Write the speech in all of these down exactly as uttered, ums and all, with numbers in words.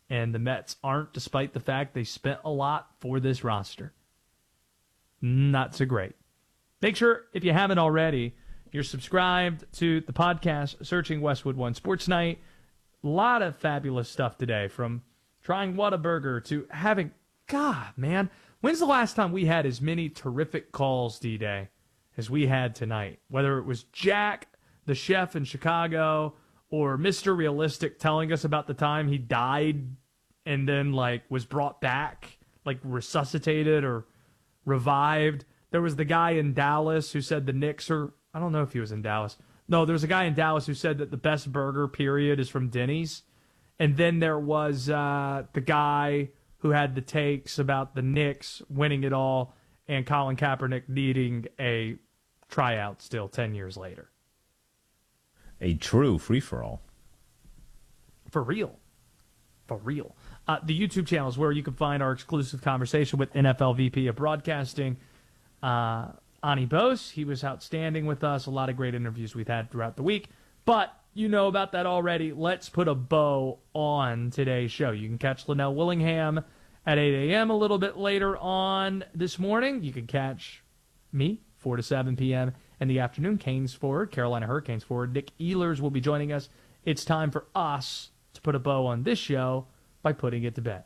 And the Mets aren't, despite the fact they spent a lot for this roster. Not so great. Make sure, if you haven't already, you're subscribed to the podcast, searching Westwood One Sports Night. A lot of fabulous stuff today, from trying Whataburger to having, God, man, when's the last time we had as many terrific calls, D-Day, as we had tonight? Whether it was Jack, the chef in Chicago, or Mister Realistic telling us about the time he died and then, like, was brought back, like, resuscitated or revived. There was the guy in Dallas who said the Knicks are, I don't know if he was in Dallas. No, there was a guy in Dallas who said that the best burger, period, is from Denny's. And then there was uh, the guy who had the takes about the Knicks winning it all and Colin Kaepernick needing a tryout still ten years later. A true free-for-all. For real. For real. Uh, the YouTube channel is where you can find our exclusive conversation with N F L V P of Broadcasting, uh, Ani Bose. He was outstanding with us. A lot of great interviews we've had throughout the week. But you know about that already. Let's put a bow on today's show. You can catch Linnell Willingham at eight a.m. a little bit later on this morning. You can catch me, four to seven p.m. in the afternoon. Canes forward, Carolina Hurricanes forward. Nick Ehlers will be joining us. It's time for us to put a bow on this show by putting it to bed.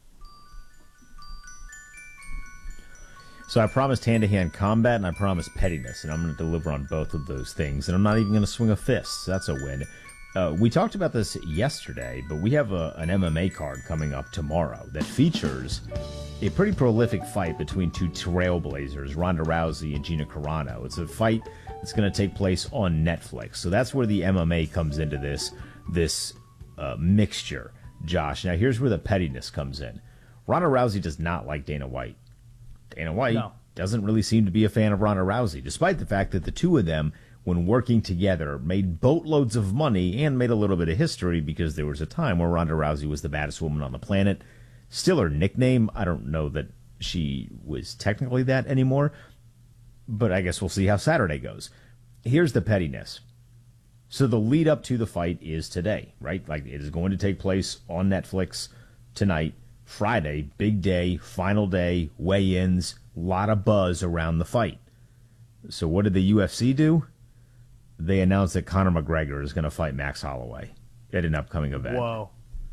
So I promised hand-to-hand combat, and I promised pettiness, and I'm going to deliver on both of those things, and I'm not even going to swing a fist. So that's a win. Uh, we talked about this yesterday, but we have a, an M M A card coming up tomorrow that features a pretty prolific fight between two trailblazers, Ronda Rousey and Gina Carano. It's a fight that's going to take place on Netflix. So that's where the M M A comes into this, this uh, mixture, Josh. Now, here's where the pettiness comes in. Ronda Rousey does not like Dana White. Dana White no. doesn't really seem to be a fan of Ronda Rousey, despite the fact that the two of them, when working together, made boatloads of money and made a little bit of history, because there was a time where Ronda Rousey was the baddest woman on the planet. Still her nickname. I don't know that she was technically that anymore, but I guess we'll see how Saturday goes. Here's the pettiness. So the lead up to the fight is today, right? Like, it is going to take place on Netflix tonight. Friday, big day, final day, weigh-ins, a lot of buzz around the fight. So what did the U F C do? They announced that Conor McGregor is going to fight Max Holloway at an upcoming event. Whoa.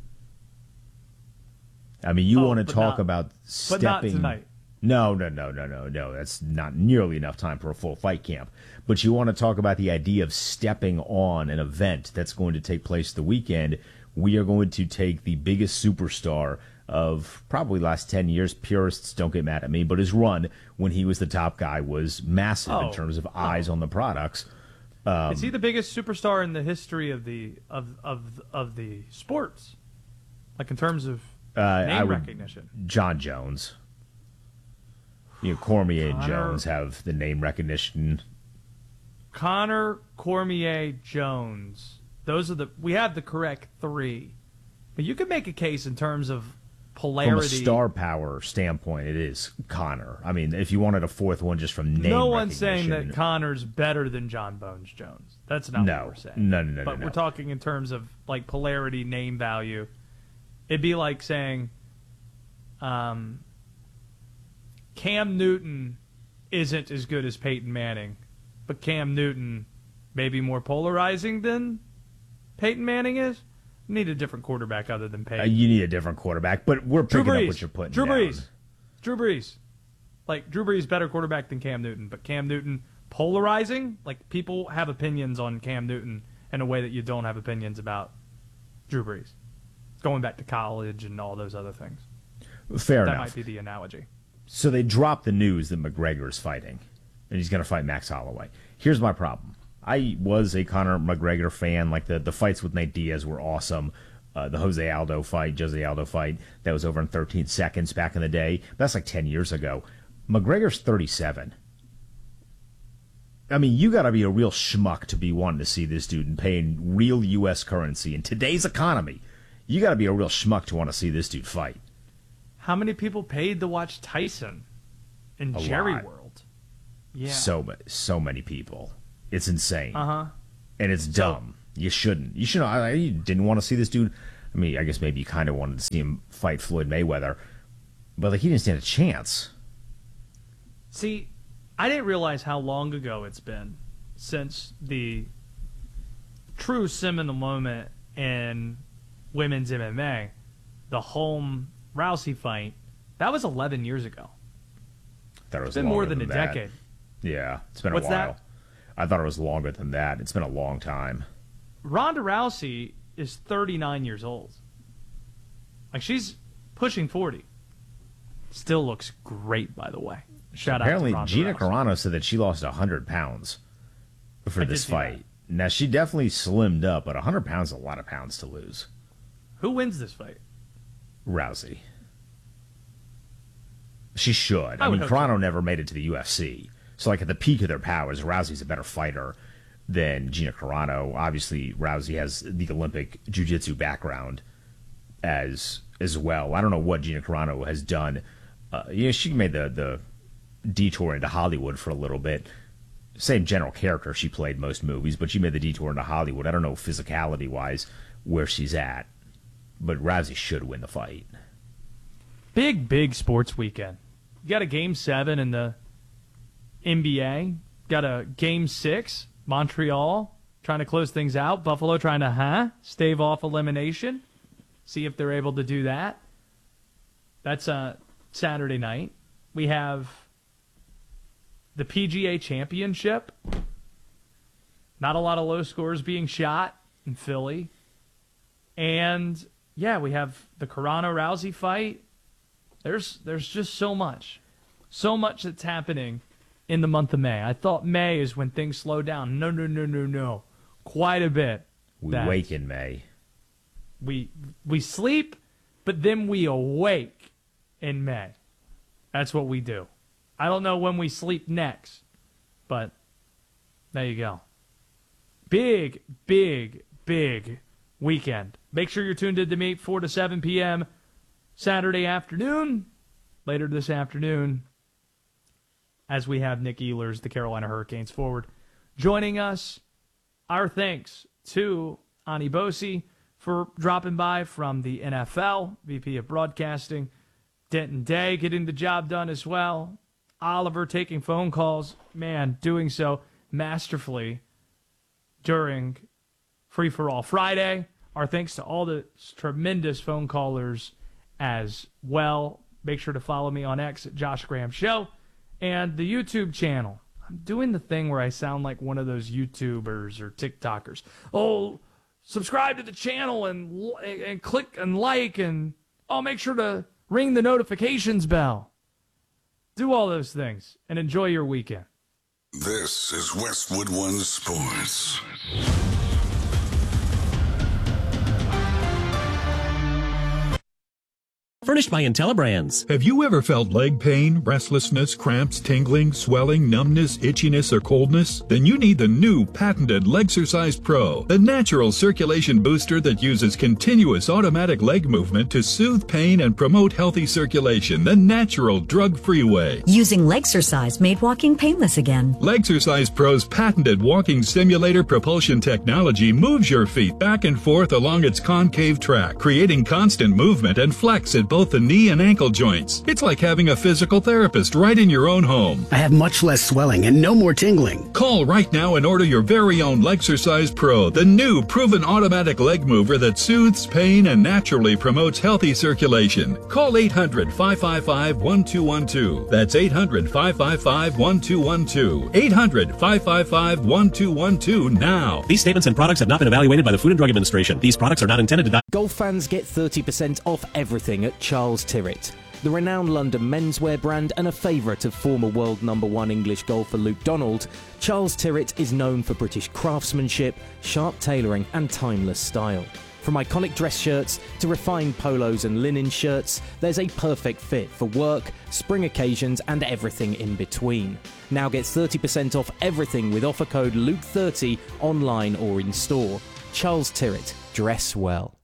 I mean, you oh, want to talk not, about stepping... But not tonight. No, no, no, no, no, no. That's not nearly enough time for a full fight camp. But you want to talk about the idea of stepping on an event that's going to take place the weekend. We are going to take the biggest superstar of probably last ten years. Purists, don't get mad at me, but his run when he was the top guy was massive oh. in terms of eyes oh. on the products. Um, Is he the biggest superstar in the history of the of of of the sports? Like, in terms of uh, name I would, recognition? John Jones. You know, Cormier Conor, and Jones have the name recognition. Conor, Cormier, Jones. Those are the we have the correct three. But you could make a case in terms of polarity. From a star power standpoint, it is Conor. I mean, if you wanted a fourth one just from name No one's recognition. saying that Conor's better than John Bones Jones. That's not no, what we're saying. No, no, no, But no, no. we're talking in terms of, like, polarity, name value. It'd be like saying um, Cam Newton isn't as good as Peyton Manning, but Cam Newton may be more polarizing than Peyton Manning is. Need a different quarterback other than Peyton. Uh, you need a different quarterback, but we're Drew picking Brees. up what you're putting Drew down. Brees. Drew Brees. Like, Drew Brees better quarterback than Cam Newton, but Cam Newton polarizing? Like, people have opinions on Cam Newton in a way that you don't have opinions about Drew Brees. Going back to college and all those other things. Fair that enough. That might be the analogy. So they dropped the news that McGregor is fighting, and he's going to fight Max Holloway. Here's my problem. I was a Conor McGregor fan. Like, the, the fights with Nate Diaz were awesome. Uh, the Jose Aldo fight, Jose Aldo fight, that was over in thirteen seconds back in the day. That's like ten years ago. McGregor's thirty-seven. I mean, you got to be a real schmuck to be wanting to see this dude and paying real U S currency. In today's economy, you got to be a real schmuck to want to see this dude fight. How many people paid to watch Tyson in A Jerry lot. World? Yeah. So, so many people. It's insane. Uh-huh. And it's dumb. You shouldn't. You should. I, I didn't want to see this dude I mean, I guess maybe you kind of wanted to see him fight Floyd Mayweather, but like he didn't stand a chance. See, I didn't realize how long ago it's been since the true seminal moment in women's M M A, the Holm Rousey fight. That was eleven years ago. I thought it was it's been more than, than a that. decade. Yeah, it's been What's a while. that? I thought it was longer than that. It's been a long time. Ronda Rousey is thirty-nine years old. Like, she's pushing forty. Still looks great, by the way. Shout Apparently, out to Gina Rousey. Carano said that she lost one hundred pounds for I this did see fight. Now, she definitely slimmed up, but one hundred pounds is a lot of pounds to lose. Who wins this fight? Rousey. She should. I I, would mean, hope Carano never made it to the U F C. So, like, at the peak of their powers, Rousey's a better fighter than Gina Carano. Obviously, Rousey has the Olympic jiu-jitsu background as as well. I don't know what Gina Carano has done. Uh, you know, she made the, the detour into Hollywood for a little bit. Same general character she played most movies, but she made the detour into Hollywood. I don't know physicality-wise where she's at, but Rousey should win the fight. Big, big sports weekend. You got a game seven in the N B A. Got a game six, Montreal trying to close things out. Buffalo trying to, huh, stave off elimination. See if they're able to do that. That's uh, Saturday night. We have the P G A Championship. Not a lot of low scores being shot in Philly. And, yeah, we have the Carano-Rousey fight. There's there's just so much. So much that's happening in the month of May. I thought May is when things slow down. No, no, no, no, no. Quite a bit. We That- wake in May. We we sleep, but then we awake in May. That's what we do. I don't know when we sleep next, but there you go. Big, big, big weekend. Make sure you're tuned in to me, four to seven p.m. Saturday afternoon, later this afternoon, as we have Nick Ehlers, the Carolina Hurricanes forward, joining us. Our thanks to Ani Bosi for dropping by from the N F L, V P of Broadcasting. Denton Day getting the job done as well. Oliver taking phone calls. Man, doing so masterfully during Free For All Friday. Our thanks to all the tremendous phone callers as well. Make sure to follow me on X at Josh Graham Show and the YouTube channel. I'm doing the thing where I sound like one of those YouTubers or TikTokers. Oh, subscribe to the channel and and click and like and oh, make sure to ring the notifications bell. Do all those things and enjoy your weekend. This is Westwood One Sports. Furnished by IntelliBrands. Have you ever felt leg pain, restlessness, cramps, tingling, swelling, numbness, itchiness, or coldness? Then you need the new patented Legsercise Pro, the natural circulation booster that uses continuous automatic leg movement to soothe pain and promote healthy circulation the natural, drug-free way. Using Legsercise made walking painless again. Legsercise Pro's patented walking simulator propulsion technology moves your feet back and forth along its concave track, creating constant movement and flex at both the knee and ankle joints. It's like having a physical therapist right in your own home. I have much less swelling and no more tingling. Call right now and order your very own Legsercise Pro, the new proven automatic leg mover that soothes pain and naturally promotes healthy circulation. Call eight hundred, five five five, one two one two. That's eight hundred, five five five, one two one two. eight hundred, five five five, one two one two now. These statements and products have not been evaluated by the Food and Drug Administration. These products are not intended to... Di- Golf fans get thirty percent off everything at Charles Tyrwhitt. The renowned London menswear brand and a favourite of former world number one English golfer Luke Donald, Charles Tyrwhitt is known for British craftsmanship, sharp tailoring and timeless style. From iconic dress shirts to refined polos and linen shirts, there's a perfect fit for work, spring occasions and everything in between. Now get thirty percent off everything with offer code Luke thirty online or in store. Charles Tyrwhitt, dress well.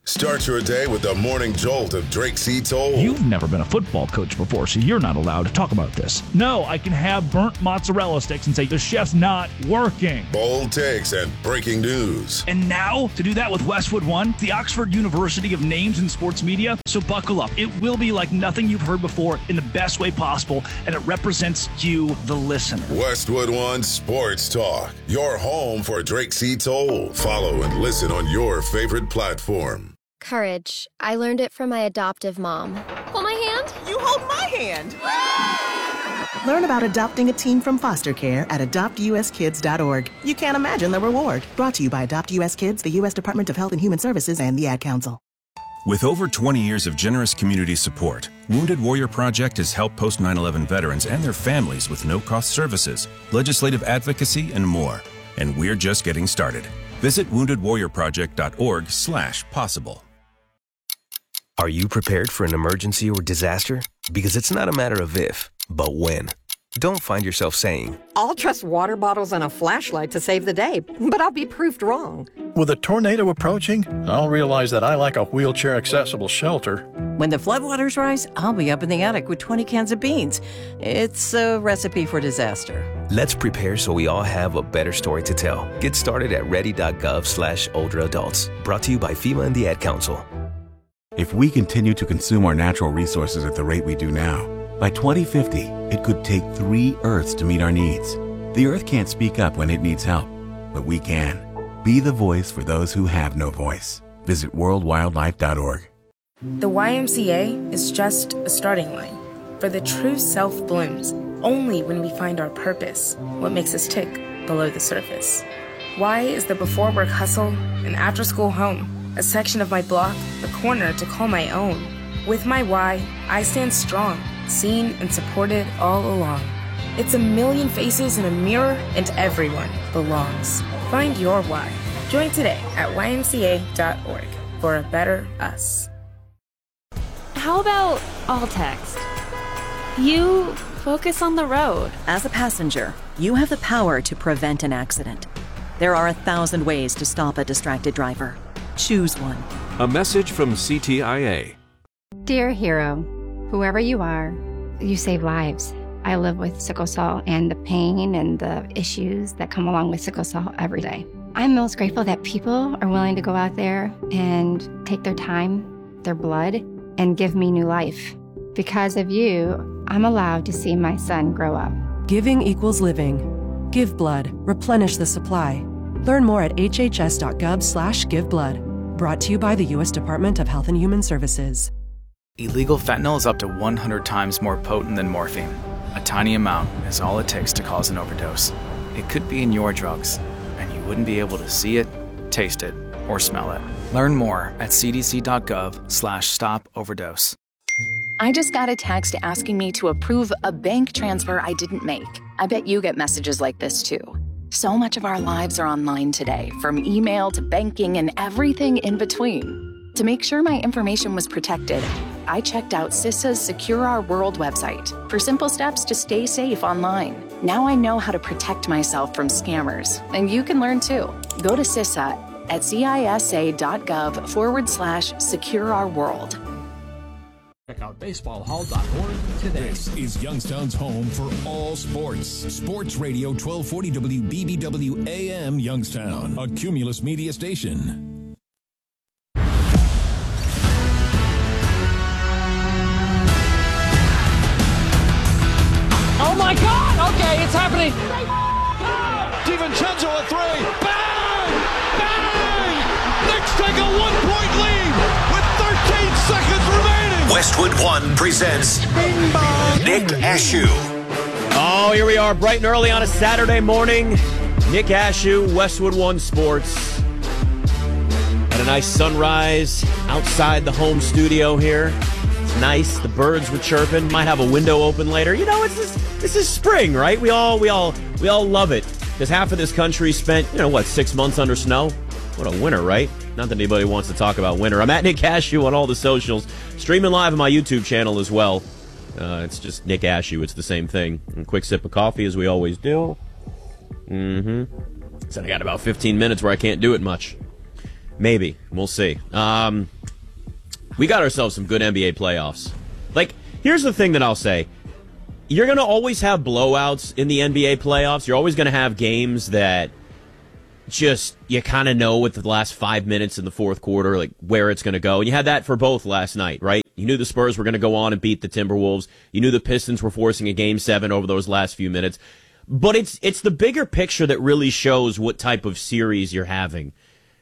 Start your day with the morning jolt of Drake C. Toll. You've never been a football coach before, so you're not allowed to talk about this. No, I can have burnt mozzarella sticks and say the chef's not working. Bold takes and breaking news. And now, to do that with Westwood One, the Oxford University of Names in Sports Media. So buckle up. It will be like nothing you've heard before in the best way possible, and it represents you, the listener. Westwood One Sports Talk, your home for Drake C. Toll. Follow and listen on your favorite platform. Courage. I learned it from my adoptive mom. Hold my hand. You hold my hand. Learn about adopting a teen from foster care at adopt u s kids dot org. You can't imagine the reward. Brought to you by Adopt U S Kids, the U S Department of Health and Human Services, and the Ad Council. With over twenty years of generous community support, Wounded Warrior Project has helped post nine eleven veterans and their families with no-cost services, legislative advocacy, and more. And we're just getting started. Visit wounded warrior project dot org slash possible. Are you prepared for an emergency or disaster? Because it's not a matter of if, but when. Don't find yourself saying, I'll trust water bottles and a flashlight to save the day, but I'll be proved wrong. With a tornado approaching, I'll realize that I lack a wheelchair-accessible shelter. When the floodwaters rise, I'll be up in the attic with twenty cans of beans. It's a recipe for disaster. Let's prepare so we all have a better story to tell. Get started at ready.gov slash older adults. Brought to you by FEMA and the Ad Council. If we continue to consume our natural resources at the rate we do now, by twenty fifty, it could take three Earths to meet our needs. The Earth can't speak up when it needs help, but we can. Be the voice for those who have no voice. Visit world wildlife dot org. The Y M C A is just a starting line, for the true self blooms only when we find our purpose, what makes us tick below the surface. Y is the before work hustle, an after school home, a section of my block, a corner to call my own. With my Y, I stand strong, seen and supported all along. It's a million faces in a mirror, and everyone belongs. Find your why. Join today at y m c a dot org for a better us. How about all text? You focus on the road. As a passenger, you have the power to prevent an accident. There are a thousand ways to stop a distracted driver. Choose one. A message from C T I A. Dear hero, whoever you are, you save lives. I live with sickle cell and the pain and the issues that come along with sickle cell every day. I'm most grateful that people are willing to go out there and take their time, their blood, and give me new life. Because of you, I'm allowed to see my son grow up. Giving equals living. Give blood. Replenish the supply. Learn more at h h s dot gov slash give blood. Brought to you by the U S Department of Health and Human Services. Illegal fentanyl is up to one hundred times more potent than morphine. A tiny amount is all it takes to cause an overdose. It could be in your drugs, and you wouldn't be able to see it, taste it, or smell it. Learn more at c d c dot gov slash stop overdose. I just got a text asking me to approve a bank transfer I didn't make. I bet you get messages like this too. So much of our lives are online today, from email to banking and everything in between. To make sure my information was protected, I checked out CISA's Secure Our World website for simple steps to stay safe online. Now I know how to protect myself from scammers, and you can learn too. Go to CISA at cisa.gov forward slash secure our world. Check out baseball hall dot org today. This is Youngstown's home for all sports. Sports Radio twelve forty W B B W A M Youngstown, a Cumulus media station. Oh my God! Okay, it's happening. DiVincenzo a three. Bang! Bang! Knicks take a one-point lead with thirteen seconds remaining. Westwood One presents Nick Ashew. Oh, here we are, bright and early on a Saturday morning. Nick Ashew, Westwood One Sports. Had a nice sunrise outside the home studio here. It's nice. The birds were chirping. Might have a window open later. You know, it's just, this is spring, right? We all, we all, we all love it because half of this country spent, you know, what, six months under snow. What a winter, right? Not that anybody wants to talk about winter. I'm at Nick Ashew on all the socials. Streaming live on my YouTube channel as well. Uh, it's just Nick Ashew. It's the same thing. And quick sip of coffee as we always do. Mm-hmm. So I got about fifteen minutes where I can't do it much. Maybe. We'll see. Um, we got ourselves some good N B A playoffs. Like, here's the thing that I'll say. You're going to always have blowouts in the N B A playoffs. You're always going to have games that just, you kind of know with the last five minutes in the fourth quarter, like, where it's going to go. And you had that for both last night, right? You knew the Spurs were going to go on and beat the Timberwolves. You knew the Pistons were forcing a game seven over those last few minutes. But it's it's the bigger picture that really shows what type of series you're having.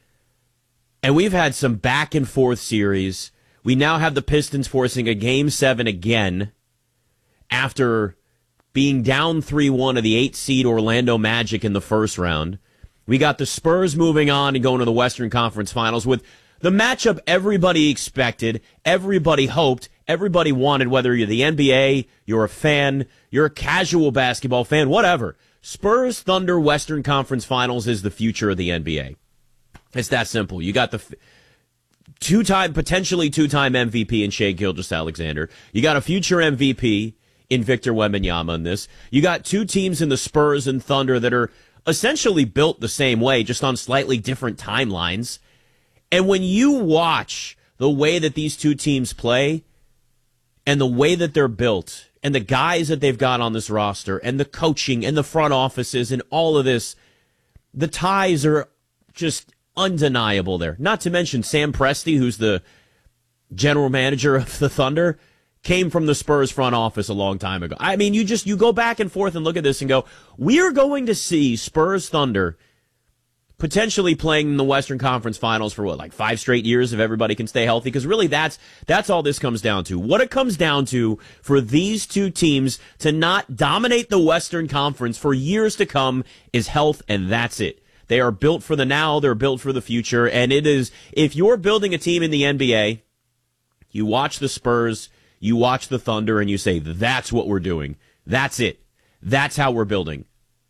And we've had some back and forth series. We now have the Pistons forcing a game seven again after being down three one to the eight seed Orlando Magic in the first round. We got the Spurs moving on and going to the Western Conference Finals with the matchup everybody expected, everybody hoped, everybody wanted, whether you're the N B A, you're a fan, you're a casual basketball fan, whatever. Spurs Thunder Western Conference Finals is the future of the N B A. It's that simple. You got the f- two-time, potentially two-time M V P in Shai Gilgeous-Alexander. You got a future M V P in Victor Wembanyama in this. You got two teams in the Spurs and Thunder that are essentially built the same way, just on slightly different timelines. And when you watch the way that these two teams play and the way that they're built and the guys that they've got on this roster and the coaching and the front offices and all of this, the ties are just undeniable there. Not to mention Sam Presti, who's the general manager of the Thunder, came from the Spurs front office a long time ago. I mean, you just, you go back and forth and look at this and go, we're going to see Spurs Thunder potentially playing in the Western Conference Finals for what, like five straight years if everybody can stay healthy? Because really that's, that's all this comes down to. What it comes down to for these two teams to not dominate the Western Conference for years to come is health, and that's it. They are built for the now, they're built for the future, and it is, if you're building a team in the N B A, you watch the Spurs, you watch the Thunder, and you say, that's what we're doing. That's it. That's how we're building.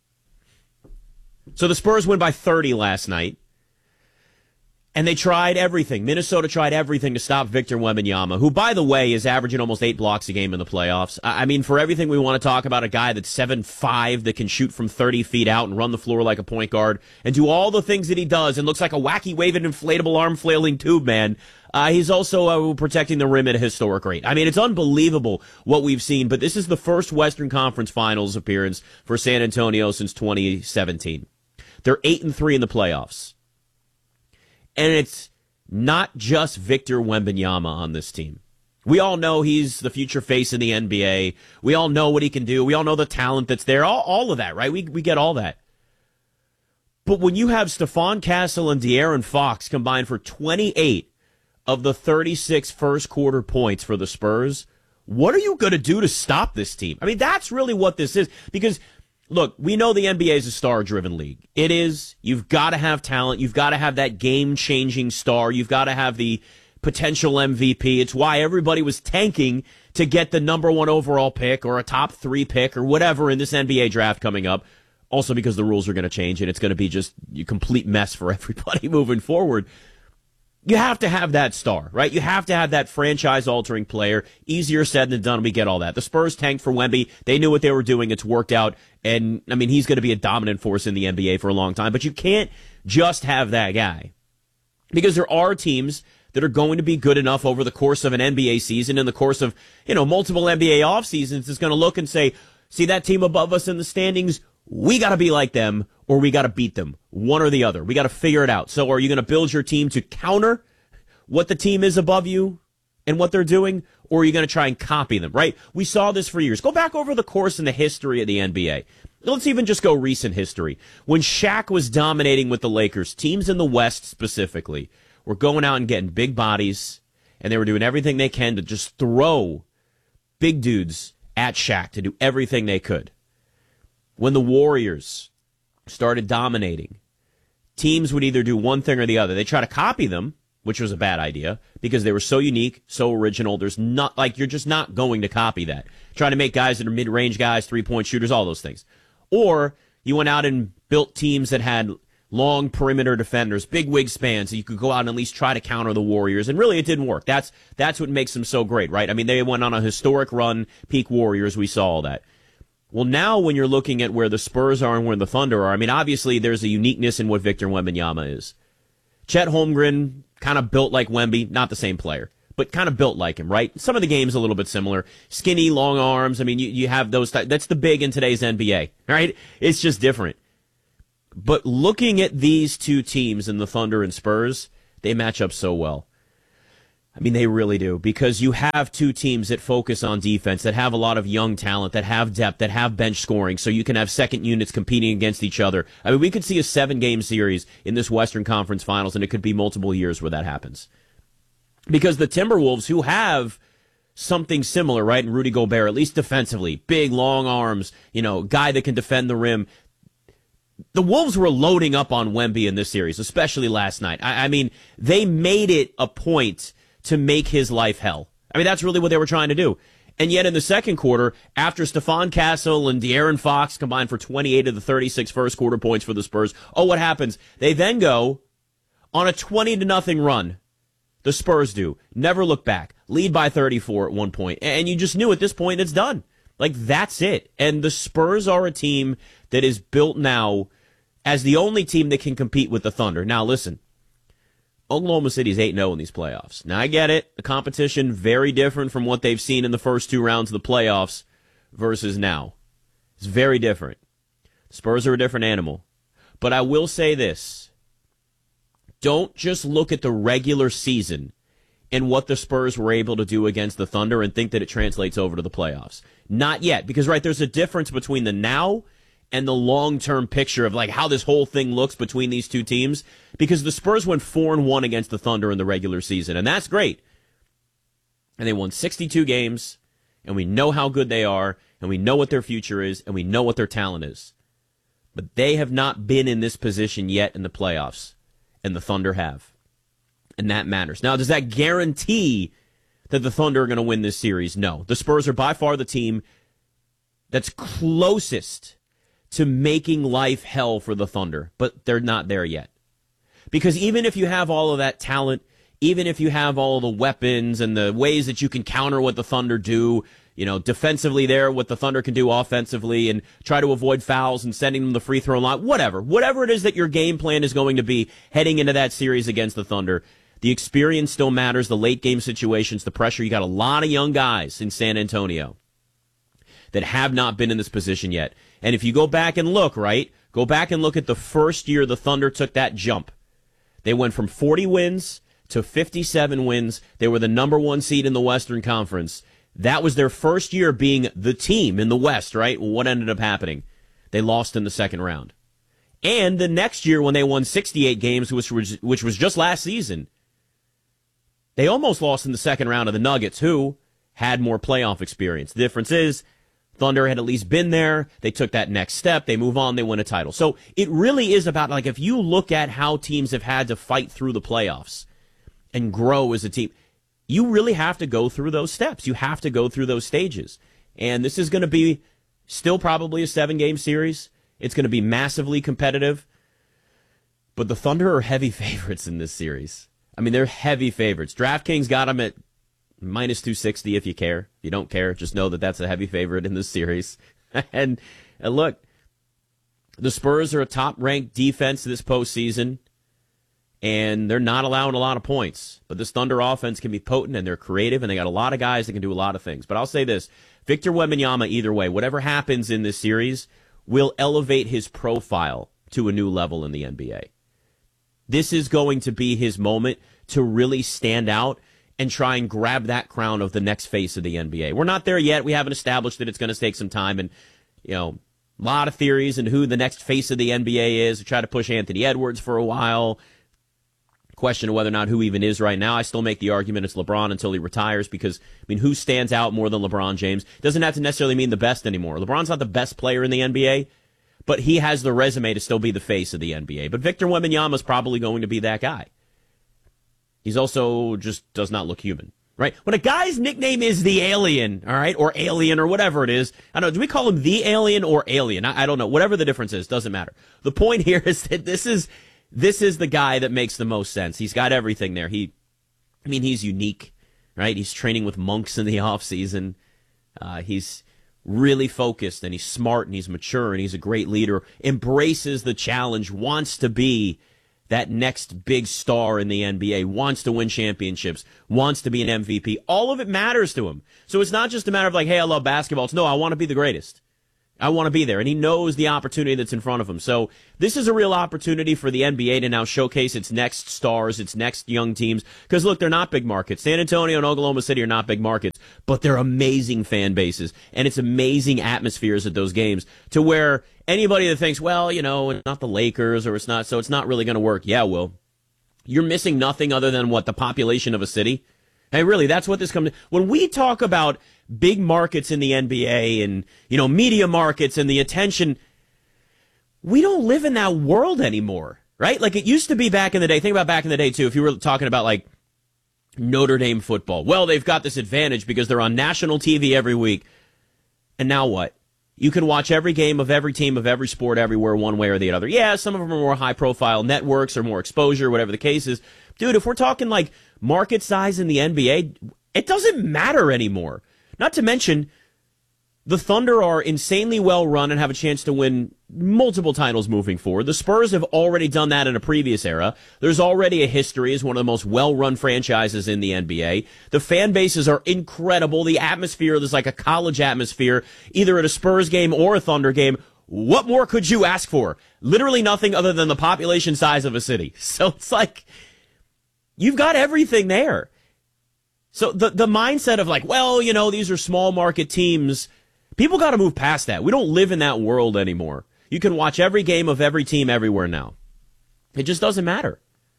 So the Spurs win by thirty last night, and they tried everything. Minnesota tried everything to stop Victor Wembanyama, who, by the way, is averaging almost eight blocks a game in the playoffs. I mean, for everything we want to talk about, a guy that's seven five that can shoot from thirty feet out and run the floor like a point guard and do all the things that he does and looks like a wacky waving inflatable arm flailing tube man. Uh, he's also uh, protecting the rim at a historic rate. I mean, it's unbelievable what we've seen, but this is the first Western Conference Finals appearance for San Antonio since twenty seventeen. They're eight and three in the playoffs. And it's not just Victor Wembanyama on this team. We all know he's the future face in the N B A. We all know what he can do. We all know the talent that's there. All, all of that, right? We we get all that. But when you have Stephon Castle and De'Aaron Fox combined for twenty-eight of the thirty-six first quarter points for the Spurs, what are you going to do to stop this team? I mean, that's really what this is. Because look, we know the N B A is a star-driven league. It is. You've got to have talent. You've got to have that game-changing star. You've got to have the potential M V P. It's why everybody was tanking to get the number one overall pick or a top three pick or whatever in this N B A draft coming up. Also because the rules are going to change and it's going to be just a complete mess for everybody moving forward. You have to have that star, right? You have to have that franchise-altering player. Easier said than done. We get all that. The Spurs tanked for Wemby. They knew what they were doing. It's worked out. And, I mean, he's going to be a dominant force in the N B A for a long time. But you can't just have that guy. Because there are teams that are going to be good enough over the course of an N B A season, in the course of, you know, multiple N B A off seasons, that's going to look and say, see that team above us in the standings? We got to be like them, or we got to beat them. One or the other. We got to figure it out. So are you going to build your team to counter what the team is above you and what they're doing, or are you going to try and copy them, right? We saw this for years. Go back over the course in the history of the N B A. Let's even just go recent history. When Shaq was dominating with the Lakers, teams in the West specifically were going out and getting big bodies, and they were doing everything they can to just throw big dudes at Shaq to do everything they could. When the Warriors started dominating, teams would either do one thing or the other. They try to copy them, which was a bad idea because they were so unique, so original. There's not, like, you're just not going to copy that. Trying to make guys that are mid-range guys, three-point shooters, all those things. Or you went out and built teams that had long perimeter defenders, big wingspans, so you could go out and at least try to counter the Warriors. And really, it didn't work. That's that's what makes them so great, right? I mean, they went on a historic run, peak Warriors. We saw all that. Well, now when you're looking at where the Spurs are and where the Thunder are, I mean, obviously there's a uniqueness in what Victor Wembanyama is. Chet Holmgren, kind of built like Wemby, not the same player, but kind of built like him, right? Some of the games a little bit similar. Skinny, long arms. I mean, you, you have those. That's the big in today's N B A, right? It's just different. But looking at these two teams in the Thunder and Spurs, they match up so well. I mean, they really do, because you have two teams that focus on defense, that have a lot of young talent, that have depth, that have bench scoring, so you can have second units competing against each other. I mean, we could see a seven-game series in this Western Conference Finals, and it could be multiple years where that happens. Because the Timberwolves, who have something similar, right, in Rudy Gobert, at least defensively, big, long arms, you know, guy that can defend the rim. The Wolves were loading up on Wemby in this series, especially last night. I, I mean, they made it a point to make his life hell. I mean, that's really what they were trying to do. And yet in the second quarter, after Stephon Castle and De'Aaron Fox combined for twenty-eight of the thirty-six first quarter points for the Spurs, oh, what happens? They then go on a twenty to nothing run. The Spurs do. Never look back. Lead by thirty-four at one point. And you just knew at this point it's done. Like, that's it. And the Spurs are a team that is built now as the only team that can compete with the Thunder. Now, listen. Oklahoma City's eight and oh in these playoffs. Now, I get it. The competition very different from what they've seen in the first two rounds of the playoffs versus now. It's very different. The Spurs are a different animal. But I will say this. Don't just look at the regular season and what the Spurs were able to do against the Thunder and think that it translates over to the playoffs. Not yet. Because, right, there's a difference between the now and the long-term picture of like how this whole thing looks between these two teams, because the Spurs went four and one against the Thunder in the regular season, and that's great. And they won sixty-two games, and we know how good they are, and we know what their future is, and we know what their talent is. But they have not been in this position yet in the playoffs, and the Thunder have. And that matters. Now, does that guarantee that the Thunder are going to win this series? No. The Spurs are by far the team that's closest to making life hell for the Thunder, but they're not there yet. Because even if you have all of that talent, even if you have all the weapons and the ways that you can counter what the Thunder do, you know, defensively there, what the Thunder can do offensively, and try to avoid fouls and sending them the free throw line, whatever. Whatever it is that your game plan is going to be heading into that series against the Thunder, the experience still matters, the late game situations, the pressure. You got a lot of young guys in San Antonio that have not been in this position yet. And if you go back and look, right, go back and look at the first year the Thunder took that jump. They went from forty wins to fifty-seven wins. They were the number one seed in the Western Conference. That was their first year being the team in the West, right? What ended up happening? They lost in the second round. And the next year when they won sixty-eight games, which was, which was just last season, they almost lost in the second round of the Nuggets, who had more playoff experience. The difference is, Thunder had at least been there. They took that next step. They move on. They win a title. So it really is about, like, if you look at how teams have had to fight through the playoffs and grow as a team, you really have to go through those steps. You have to go through those stages. And this is going to be still probably a seven-game series. It's going to be massively competitive. But the Thunder are heavy favorites in this series. I mean, they're heavy favorites. DraftKings got them at minus two sixty if you care. If you don't care, just know that that's a heavy favorite in this series. and, and look, the Spurs are a top-ranked defense this postseason, and they're not allowing a lot of points. But this Thunder offense can be potent, and they're creative, and they got a lot of guys that can do a lot of things. But I'll say this, Victor Wembanyama, either way, whatever happens in this series, will elevate his profile to a new level in the N B A. This is going to be his moment to really stand out and try and grab that crown of the next face of the N B A. We're not there yet. We haven't established that it's going to take some time, and, you know, a lot of theories and who the next face of the N B A is. We try to push Anthony Edwards for a while. Question of whether or not who even is right now. I still make the argument it's LeBron until he retires, because, I mean, who stands out more than LeBron James? Doesn't have to necessarily mean the best anymore. LeBron's not the best player in the N B A, but he has the resume to still be the face of the N B A. But Victor Wembanyama is probably going to be that guy. He's also just does not look human, right? When a guy's nickname is the Alien, all right, or Alien or whatever it is, I don't know, do we call him the Alien or Alien? I, I don't know. Whatever the difference is, doesn't matter. The point here is that this is this is the guy that makes the most sense. He's got everything there. He, I mean, he's unique, right? He's training with monks in the off season. Uh, he's really focused, and he's smart, and he's mature, and he's a great leader. Embraces the challenge, wants to be that next big star in the N B A, wants to win championships, wants to be an M V P. All of it matters to him. So it's not just a matter of like, hey, I love basketball. It's no, I want to be the greatest. I want to be there. And he knows the opportunity that's in front of him. So this is a real opportunity for the N B A to now showcase its next stars, its next young teams. Because, look, they're not big markets. San Antonio and Oklahoma City are not big markets, but they're amazing fan bases. And it's amazing atmospheres at those games to where anybody that thinks, well, you know, it's not the Lakers or it's not, so it's not really going to work. Yeah, Will. You're missing nothing other than what? The population of a city? Hey, really, that's what this comes to. When we talk about big markets in the N B A and, you know, media markets and the attention, we don't live in that world anymore, right? Like it used to be back in the day. Think about back in the day, too, if you were talking about, like, Notre Dame football. Well, they've got this advantage because they're on national T V every week. And now what? You can watch every game of every team of every sport everywhere one way or the other. Yeah, some of them are more high-profile networks or more exposure, whatever the case is. Dude, if we're talking, like, market size in the N B A, it doesn't matter anymore. Not to mention, the Thunder are insanely well run and have a chance to win multiple titles moving forward. The Spurs have already done that in a previous era. There's already a history as one of the most well-run franchises in the N B A. The fan bases are incredible. The atmosphere, there's like a college atmosphere, either at a Spurs game or a Thunder game. What more could you ask for? Literally nothing other than the population size of a city. So it's like, you've got everything there. So the the mindset of like, well, you know, these are small market teams, people got to move past that. We don't live in that world anymore. You can watch every game of every team everywhere now. It just doesn't matter.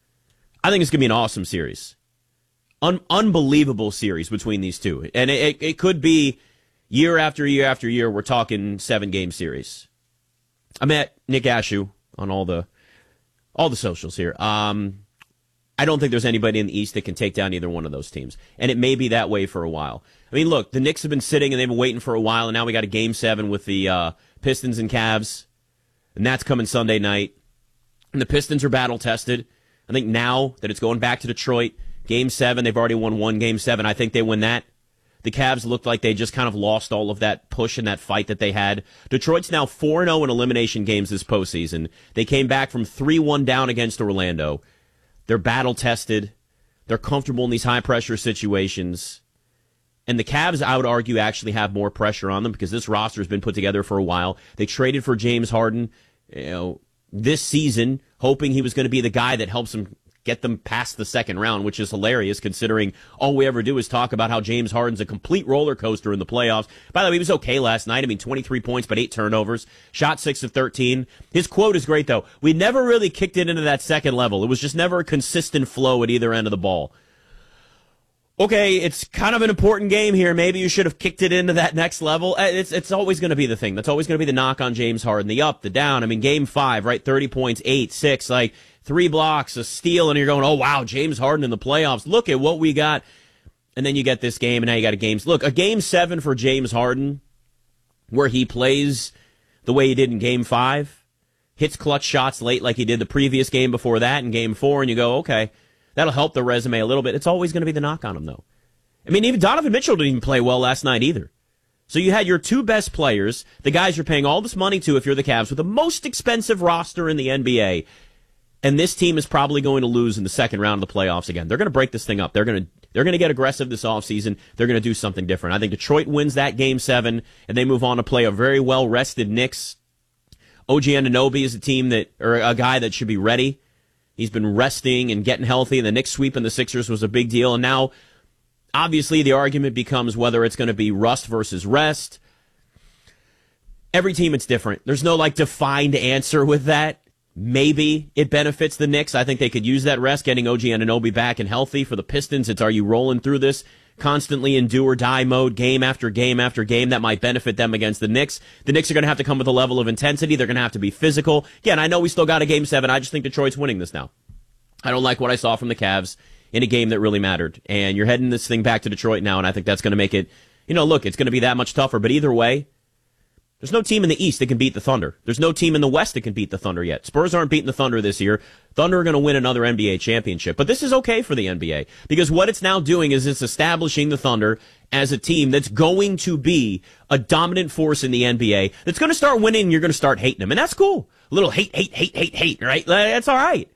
I think it's going to be an awesome series. Un- unbelievable series between these two. And it, it, it could be year after year after year, we're talking seven-game series. I'm at Nick Ashew on all the all the socials here. Um... I don't think there's anybody in the East that can take down either one of those teams. And it may be that way for a while. I mean, look, the Knicks have been sitting and they've been waiting for a while, and now we got a game seven with the uh, Pistons and Cavs, and that's coming Sunday night. And the Pistons are battle-tested. I think now that it's going back to Detroit, game seven, they've already won one game seven. I think they win that. The Cavs looked like they just kind of lost all of that push and that fight that they had. Detroit's now four and oh in elimination games this postseason. They came back from three one down against Orlando. They're battle-tested. They're comfortable in these high-pressure situations. And the Cavs, I would argue, actually have more pressure on them because this roster has been put together for a while. They traded for James Harden, you know, this season, hoping he was going to be the guy that helps them get them past the second round, which is hilarious considering all we ever do is talk about how James Harden's a complete roller coaster in the playoffs. By the way, he was okay last night. I mean, twenty-three points, but eight turnovers. Shot six of thirteen. His quote is great, though. We never really kicked it into that second level. It was just never a consistent flow at either end of the ball. Okay, it's kind of an important game here. Maybe you should have kicked it into that next level. It's it's always going to be the thing. That's always going to be the knock on James Harden. The up, the down. I mean, game five, right? thirty points, eight, six, like three blocks, a steal, and you're going, oh, wow, James Harden in the playoffs. Look at what we got. And then you get this game, and now you got a game. Look, a game seven for James Harden where he plays the way he did in game five, hits clutch shots late like he did the previous game before that in game four, and you go, okay, that'll help the resume a little bit. It's always going to be the knock on him, though. I mean, even Donovan Mitchell didn't even play well last night either. So you had your two best players, the guys you're paying all this money to if you're the Cavs, with the most expensive roster in the N B A, and this team is probably going to lose in the second round of the playoffs again. They're going to break this thing up. They're going to they're going to get aggressive this offseason. They're going to do something different. I think Detroit wins that game seven, and they move on to play a very well-rested Knicks. O G Anunoby is a team that, or a guy that should be ready. He's been resting and getting healthy, and the Knicks sweeping the Sixers was a big deal. And now, obviously, the argument becomes whether it's going to be rust versus rest. Every team, it's different. There's no, like, defined answer with that. Maybe it benefits the Knicks. I think they could use that rest, getting O G Anunoby back and healthy. For the Pistons, it's are you rolling through this constantly in do-or-die mode, game after game after game? That might benefit them against the Knicks. The Knicks are going to have to come with a level of intensity. They're going to have to be physical. Again, I know we still got a game seven. I just think Detroit's winning this now. I don't like what I saw from the Cavs in a game that really mattered. And you're heading this thing back to Detroit now, and I think that's going to make it, you know, look, it's going to be that much tougher. But either way, there's no team in the East that can beat the Thunder. There's no team in the West that can beat the Thunder yet. Spurs aren't beating the Thunder this year. Thunder are going to win another N B A championship. But this is okay for the N B A because what it's now doing is it's establishing the Thunder as a team that's going to be a dominant force in the N B A that's going to start winning and you're going to start hating them. And that's cool. A little hate, hate, hate, hate, hate, right? That's all right.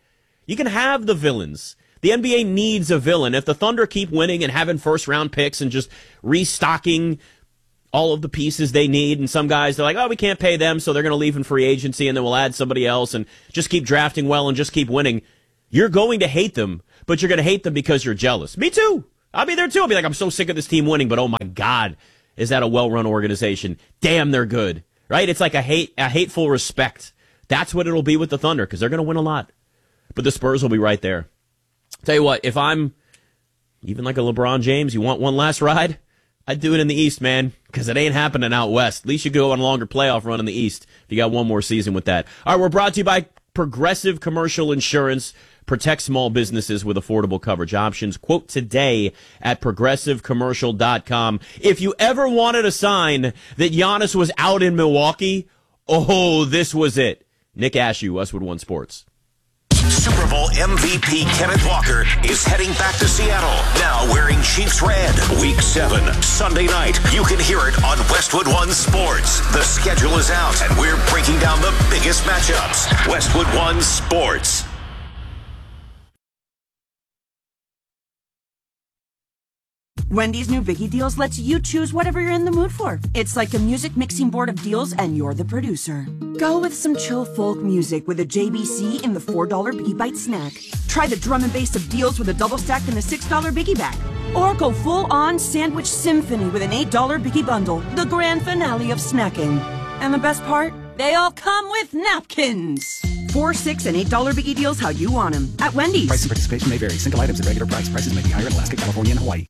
You can have the villains. The N B A needs a villain. If the Thunder keep winning and having first-round picks and just restocking all of the pieces they need, and some guys, they're like, oh, we can't pay them, so they're going to leave in free agency, and then we'll add somebody else and just keep drafting well and just keep winning. You're going to hate them, but you're going to hate them because you're jealous. Me too. I'll be there too. I'll be like, I'm so sick of this team winning, but oh my God, is that a well-run organization? Damn, they're good. Right? It's like a hate, a hateful respect. That's what it'll be with the Thunder, because they're going to win a lot. But the Spurs will be right there. Tell you what, if I'm even like a LeBron James, you want one last ride? I'd do it in the East, man, because it ain't happening out West. At least you go on a longer playoff run in the East if you got one more season with that. All right, we're brought to you by Progressive Commercial Insurance. Protect small businesses with affordable coverage options. Quote today at progressive commercial dot com. If you ever wanted a sign that Giannis was out in Milwaukee, oh, this was it. Nick Ashew, Westwood One Sports. Super Bowl M V P Kenneth Walker is heading back to Seattle, now wearing Chiefs red. Week seven, Sunday night. You can hear it on Westwood One Sports. The schedule is out, and we're breaking down the biggest matchups. Westwood One Sports. Wendy's new Biggie Deals lets you choose whatever you're in the mood for. It's like a music mixing board of deals, and you're the producer. Go with some chill folk music with a J B C in the four dollar Biggie Bite snack. Try the drum and bass of deals with a double stack in the six dollar Biggie Bag. Or go full-on sandwich symphony with an eight dollar Biggie Bundle, the grand finale of snacking. And the best part? They all come with napkins. Four, six, and eight dollar Biggie Deals how you want them at Wendy's. Price and participation may vary. Single items at regular price. Prices may be higher in Alaska, California, and Hawaii.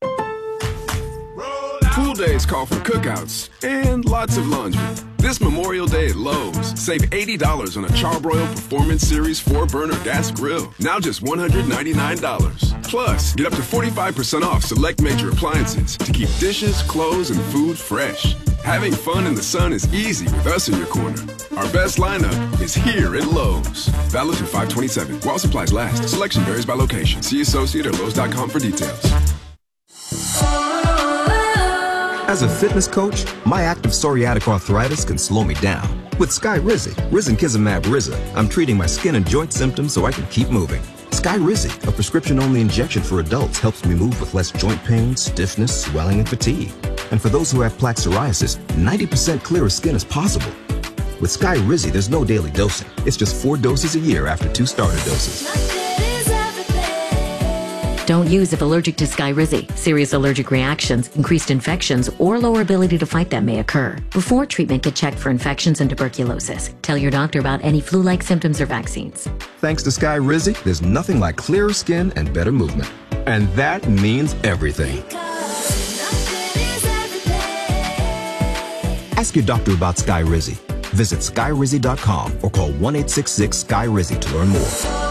Pool days call for cookouts and lots of laundry. This Memorial Day at Lowe's, save eighty dollars on a Charbroil Performance Series four burner gas grill. Now just one hundred ninety-nine dollars. Plus, get up to forty-five percent off select major appliances to keep dishes, clothes, and food fresh. Having fun in the sun is easy with us in your corner. Our best lineup is here at Lowe's. Valid through five twenty-seven. While supplies last. Selection varies by location. See associate at Lowe's dot com for details. As a fitness coach, my active psoriatic arthritis can slow me down. With Skyrizi, Risankizumab Riza, I'm treating my skin and joint symptoms so I can keep moving. Skyrizi, a prescription-only injection for adults, helps me move with less joint pain, stiffness, swelling, and fatigue. And for those who have plaque psoriasis, ninety percent clearer skin is possible. With Skyrizi, there's no daily dosing. It's just four doses a year after two starter doses. Don't use if allergic to Skyrizi. Serious allergic reactions, increased infections, or lower ability to fight them may occur. Before treatment, get checked for infections and tuberculosis. Tell your doctor about any flu-like symptoms or vaccines. Thanks to Skyrizi, there's nothing like clearer skin and better movement. And that means everything. Ask your doctor about Skyrizi. Visit Skyrizi dot com or call one eight six six Sky Rizi to learn more.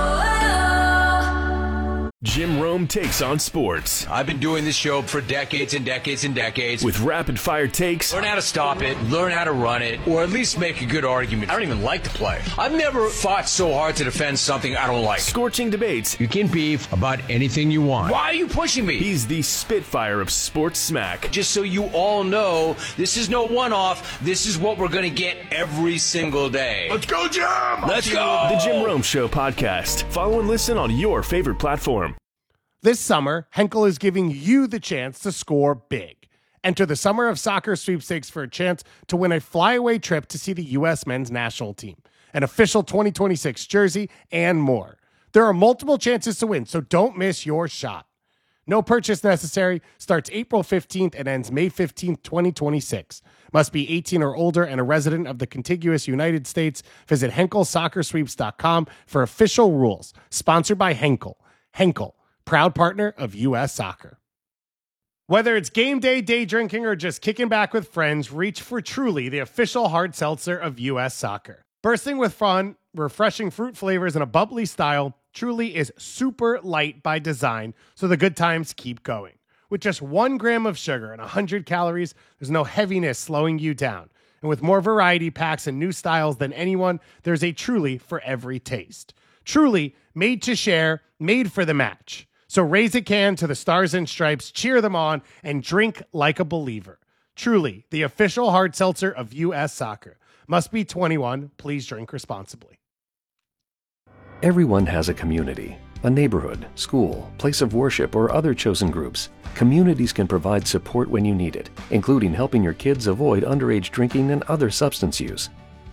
Jim Rome takes on sports. I've been doing this show for decades and decades and decades. With rapid-fire takes. Learn how to stop it, learn how to run it, or at least make a good argument. I don't even like the play. I've never fought so hard to defend something I don't like. Scorching debates. You can beef about anything you want. Why are you pushing me? He's the Spitfire of sports smack. Just so you all know, this is no one-off. This is what we're going to get every single day. Let's go, Jim! Let's go! The Jim Rome Show podcast. Follow and listen on your favorite platform. This summer, Henkel is giving you the chance to score big. Enter the Summer of Soccer sweepstakes for a chance to win a flyaway trip to see the U S men's national team, an official twenty twenty-six jersey, and more. There are multiple chances to win, so don't miss your shot. No purchase necessary, starts April fifteenth and ends May fifteenth, twenty twenty-six. Must be eighteen or older and a resident of the contiguous United States. Visit Henkel Soccer Sweeps dot com for official rules. Sponsored by Henkel. Henkel, proud partner of U S Soccer. Whether it's game day, day drinking, or just kicking back with friends, reach for Truly, the official hard seltzer of U S Soccer. Bursting with fun, refreshing fruit flavors, and a bubbly style, Truly is super light by design, so the good times keep going. With just one gram of sugar and one hundred calories, there's no heaviness slowing you down. And with more variety packs and new styles than anyone, there's a Truly for every taste. Truly, made to share, made for the match. So raise a can to the Stars and Stripes, cheer them on, and drink like a believer. Truly, the official hard seltzer of U S Soccer. Must be twenty-one. Please drink responsibly. Everyone has a community, a neighborhood, school, place of worship, or other chosen groups. Communities can provide support when you need it, including helping your kids avoid underage drinking and other substance use.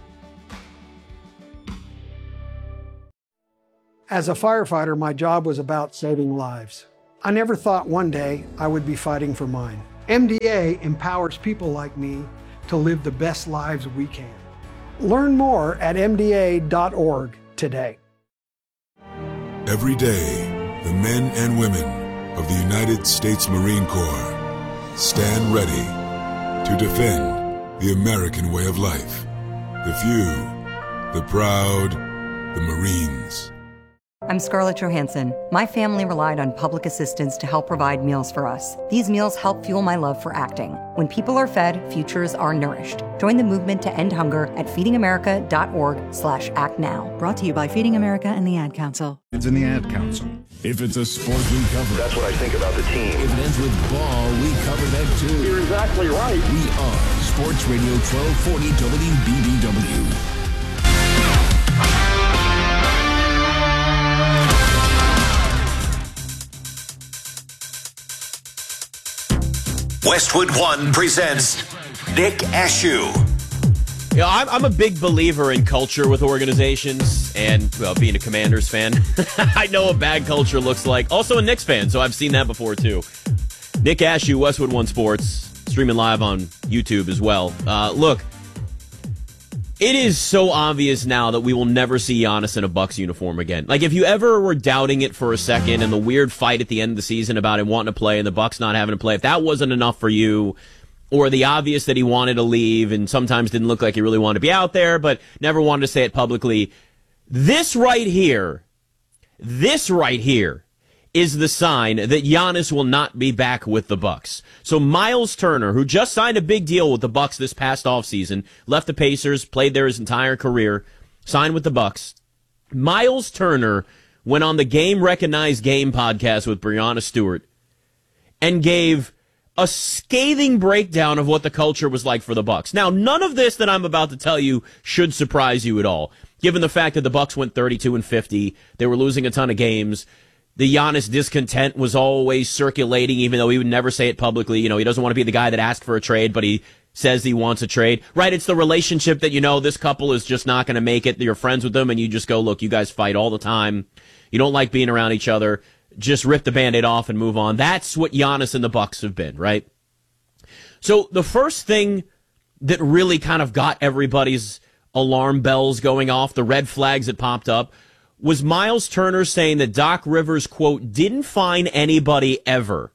As a firefighter, my job was about saving lives. I never thought one day I would be fighting for mine. M D A empowers people like me to live the best lives we can. Learn more at M D A dot org today. Every day, the men and women of the United States Marine Corps stand ready to defend the American way of life. The few, the proud, the Marines. I'm Scarlett Johansson. My family relied on public assistance to help provide meals for us. These meals help fuel my love for acting. When people are fed, futures are nourished. Join the movement to end hunger at feeding america dot org slash act now. Brought to you by Feeding America and the Ad Council. It's in the Ad Council. If it's a sport, we cover it. That's what I think about the team. If it ends with ball, we cover that too. You're exactly right. We are Sports Radio twelve forty W B B W. Westwood One presents Nick Ashew. Yeah, I'm, I'm a big believer in culture with organizations, and well, being a Commanders fan, I know what bad culture looks like. Also a Knicks fan, so I've seen that before too. Nick Ashew, Westwood One Sports, streaming live on YouTube as well. Uh, look, it is so obvious now that we will never see Giannis in a Bucks uniform again. Like, if you ever were doubting it for a second, and the weird fight at the end of the season about him wanting to play and the Bucks not having to play, if that wasn't enough for you, or the obvious that he wanted to leave and sometimes didn't look like he really wanted to be out there, but never wanted to say it publicly, this right here, this right here is the sign that Giannis will not be back with the Bucks. So Miles Turner, who just signed a big deal with the Bucks this past offseason, left the Pacers, played there his entire career, signed with the Bucks. Miles Turner went on the Game Recognized Game podcast with Breanna Stewart and gave a scathing breakdown of what the culture was like for the Bucks. Now, none of this that I'm about to tell you should surprise you at all, given the fact that the Bucks went thirty-two and fifty, they were losing a ton of games. The Giannis discontent was always circulating, even though he would never say it publicly. You know, he doesn't want to be the guy that asked for a trade, but he says he wants a trade. Right, it's the relationship that, you know, this couple is just not going to make it. You're friends with them, and you just go, look, you guys fight all the time. You don't like being around each other. Just rip the Band-Aid off and move on. That's what Giannis and the Bucks have been, right? So the first thing that really kind of got everybody's alarm bells going off, the red flags that popped up, was Miles Turner saying that Doc Rivers, quote, didn't fine anybody ever.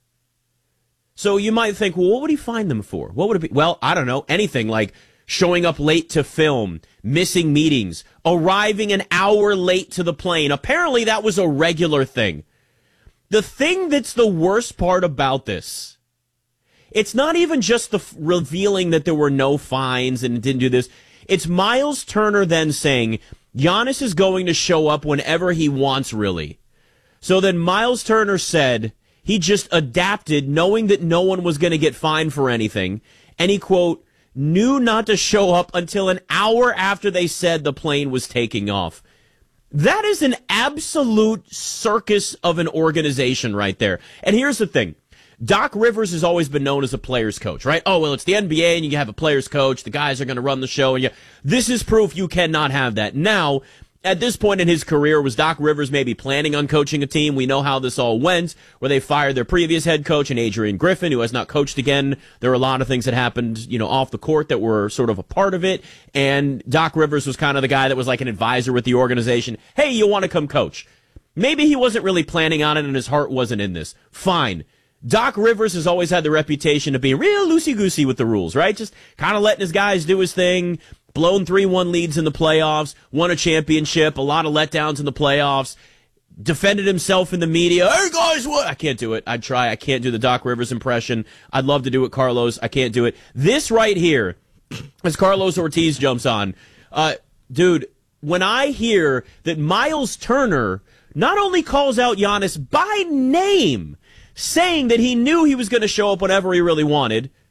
So you might think, well, what would he fine them for? What would it be? Well, I don't know, anything like showing up late to film, missing meetings, arriving an hour late to the plane. Apparently that was a regular thing. The thing that's the worst part about this, it's not even just the f- revealing that there were no fines and didn't do this. It's Miles Turner then saying Giannis is going to show up whenever he wants, really. So then Miles Turner said he just adapted, knowing that no one was going to get fined for anything. And he, quote, knew not to show up until an hour after they said the plane was taking off. That is an absolute circus of an organization right there. And here's the thing. Doc Rivers has always been known as a player's coach, right? Oh, well, it's the N B A and you have a player's coach. The guys are going to run the show. And you, this is proof you cannot have that. Now, at this point in his career, was Doc Rivers maybe planning on coaching a team? We know how this all went, where they fired their previous head coach and Adrian Griffin, who has not coached again. There were a lot of things that happened, you know, off the court that were sort of a part of it. And Doc Rivers was kind of the guy that was like an advisor with the organization. Hey, you want to come coach? Maybe he wasn't really planning on it and his heart wasn't in this. Fine. Doc Rivers has always had the reputation of being real loosey-goosey with the rules, right? Just kind of letting his guys do his thing, blown three one leads in the playoffs, won a championship, a lot of letdowns in the playoffs, defended himself in the media. Hey, guys, what? I can't do it. I'd try. I can't do the Doc Rivers impression. I'd love to do it, Carlos. I can't do it. This right here, as Carlos Ortiz jumps on, uh, dude, when I hear that Miles Turner not only calls out Giannis by name, saying that he knew he was going to show up whenever he really wanted,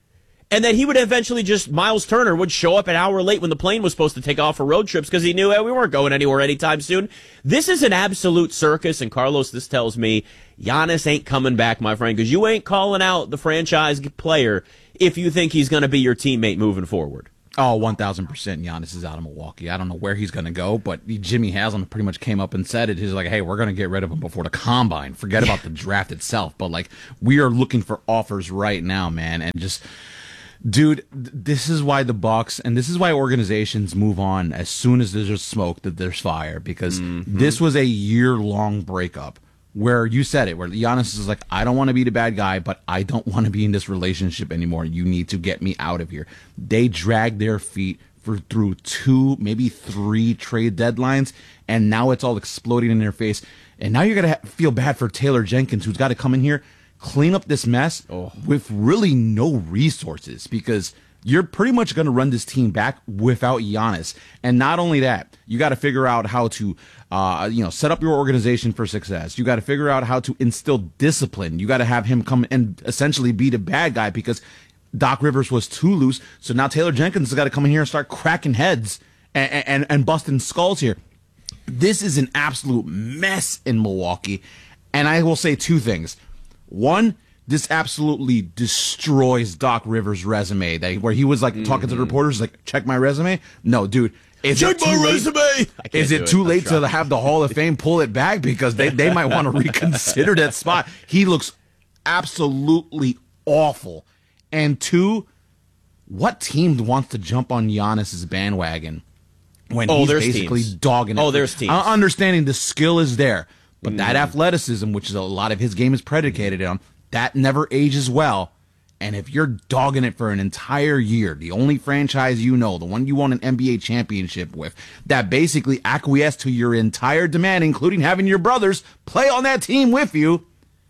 And then he would eventually just, Miles Turner would show up an hour late when the plane was supposed to take off for road trips because he knew hey, we weren't going anywhere anytime soon. This is an absolute circus, and Carlos, this tells me Giannis ain't coming back, my friend, because you ain't calling out the franchise player if you think he's going to be your teammate moving forward. Oh, one thousand percent Giannis is out of Milwaukee. I don't know where he's going to go, but Jimmy Haslam pretty much came up and said it. He's like, hey, we're going to get rid of him before the combine. Forget about the draft itself. But, like, we are looking for offers right now, man, and just... Dude, this is why the Bucks and this is why organizations move on as soon as there's smoke that there's fire, because mm-hmm. this was a year-long breakup where you said it, where Giannis is like, I don't want to be the bad guy, but I don't want to be in this relationship anymore. You need to get me out of here. They dragged their feet for through two, maybe three trade deadlines, and now it's all exploding in their face. And now you're going to ha- feel bad for Taylor Jenkins, who's got to come in here, clean up this mess oh. with really no resources, because you're pretty much going to run this team back without Giannis. And not only that, you got to figure out how to, uh, you know, set up your organization for success. You got to figure out how to instill discipline. You got to have him come and essentially be the bad guy, because Doc Rivers was too loose. So now Taylor Jenkins has got to come in here and start cracking heads and, and, and busting skulls here. This is an absolute mess in Milwaukee. And I will say two things. One, this absolutely destroys Doc Rivers' resume. That where he was like mm-hmm. talking to the reporters, like, check my resume. No, dude, is check it too my late? resume. Is it, it too late to have the Hall of Fame pull it back, because they they might want to reconsider that spot? He looks absolutely awful. And two, what team wants to jump on Giannis's bandwagon when oh, he's basically teams. dogging it? Oh, there's teams. I'm understanding the skill is there. But Mm. that athleticism, which is a lot of his game is predicated on, that never ages well. And if you're dogging it for an entire year, the only franchise you know, the one you won an N B A championship with, that basically acquiesced to your entire demand, including having your brothers play on that team with you,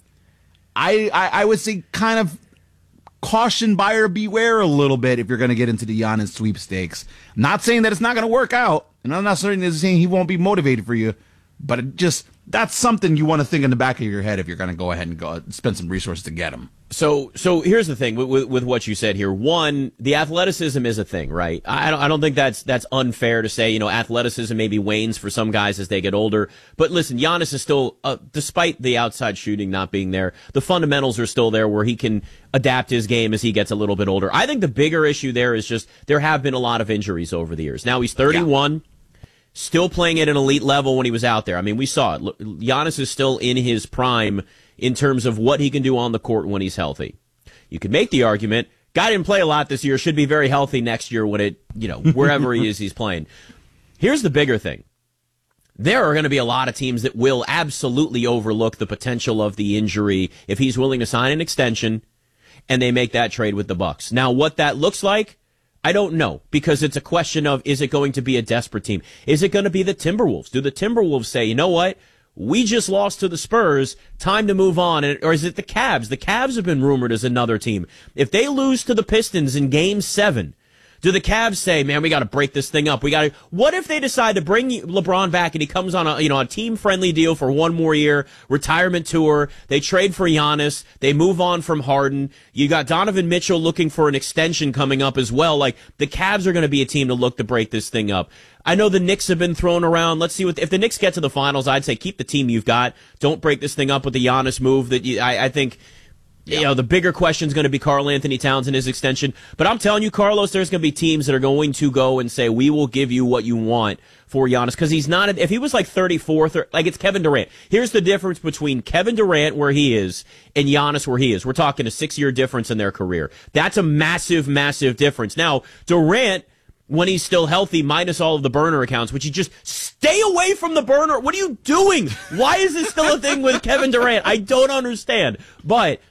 I, I, I would say kind of caution, buyer beware a little bit if you're going to get into the Giannis sweepstakes. I'm not saying that it's not going to work out, and I'm not saying he won't be motivated for you, but it just... that's something you want to think in the back of your head if you're going to go ahead and go spend some resources to get him. So, so here's the thing with, with, with what you said here. One, the athleticism is a thing, right? I don't, I don't think that's that's unfair to say. You know, athleticism maybe wanes for some guys as they get older. But listen, Giannis is still, uh, despite the outside shooting not being there, the fundamentals are still there where he can adapt his game as he gets a little bit older. I think the bigger issue there is just there have been a lot of injuries over the years. Now he's thirty-one. Yeah. Still playing at an elite level when he was out there. I mean, we saw it. Giannis is still in his prime in terms of what he can do on the court when he's healthy. You could make the argument, guy didn't play a lot this year, should be very healthy next year when it, you know, wherever he is, he's playing. Here's the bigger thing. There are going to be a lot of teams that will absolutely overlook the potential of the injury if he's willing to sign an extension and they make that trade with the Bucks. Now, what that looks like, I don't know, because it's a question of, is it going to be a desperate team? Is it going to be the Timberwolves? Do the Timberwolves say, you know what? We just lost to the Spurs. Time to move on. Or is it the Cavs? The Cavs have been rumored as another team. If they lose to the Pistons in game seven, do the Cavs say, man, we got to break this thing up? We got to. What if they decide to bring LeBron back and he comes on a, you know, a team friendly deal for one more year, retirement tour? They trade for Giannis. They move on from Harden. You got Donovan Mitchell looking for an extension coming up as well. Like, the Cavs are going to be a team to look to break this thing up. I know the Knicks have been thrown around. Let's see what, if the Knicks get to the finals, I'd say keep the team you've got. Don't break this thing up with the Giannis move that you, I, I think. Yeah. You know, the bigger question is going to be Karl Anthony Towns and his extension. But I'm telling you, Carlos, there's going to be teams that are going to go and say, we will give you what you want for Giannis. Because he's not, if he was like thirty-fourth, or like it's Kevin Durant. Here's the difference between Kevin Durant, where he is, and Giannis, where he is. We're talking a six-year difference in their career. That's a massive, massive difference. Now, Durant, when he's still healthy, minus all of the burner accounts, which you just stay away from the burner. What are you doing? Why is this still a thing with Kevin Durant? I don't understand. But